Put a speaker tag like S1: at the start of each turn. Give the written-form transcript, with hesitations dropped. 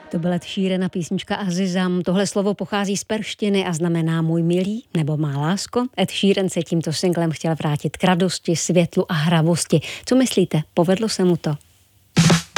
S1: To byla Ed Sheeran a písnička Azizam. Tohle slovo pochází z perštiny a znamená můj milý nebo má lásko. Ed Sheeran se tímto singlem chtěl vrátit k radosti, světlu a hravosti. Co myslíte, povedlo se mu to?